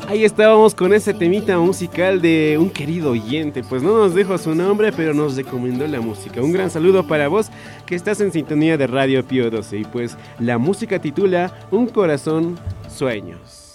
Ahí estábamos con ese temita musical de un querido oyente, pues no nos dejó su nombre, pero nos recomendó la música. Un gran saludo para vos que estás en sintonía de Radio Pío 12 y pues la música titula Un corazón sueños.